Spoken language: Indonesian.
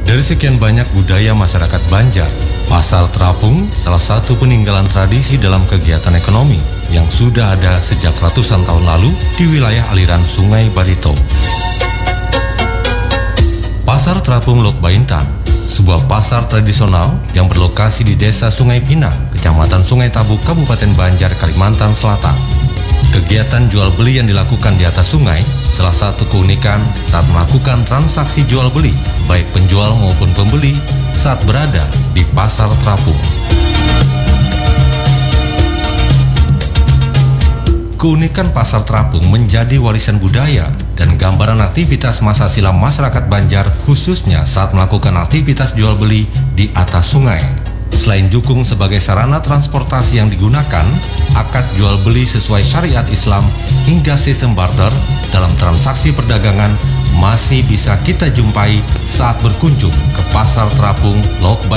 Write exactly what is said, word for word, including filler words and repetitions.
Dari sekian banyak budaya masyarakat Banjar, pasar terapung salah satu peninggalan tradisi dalam kegiatan ekonomi yang sudah ada sejak ratusan tahun lalu di wilayah aliran Sungai Barito. Pasar Terapung Lok Baintan, sebuah pasar tradisional yang berlokasi di Desa Sungai Pinang, Kecamatan Sungai Tabuk, Kabupaten Banjar, Kalimantan Selatan. Kegiatan jual beli yang dilakukan di atas sungai salah satu keunikan saat melakukan transaksi jual beli, baik penjual maupun pembeli saat berada di pasar terapung. Keunikan pasar terapung menjadi warisan budaya dan gambaran aktivitas masa silam masyarakat Banjar, khususnya saat melakukan aktivitas jual beli di atas sungai. Selain dukung sebagai sarana transportasi yang digunakan, akad jual beli sesuai syariat Islam hingga sistem barter dalam transaksi perdagangan masih bisa kita jumpai saat berkunjung ke pasar terapung Lok Baintan.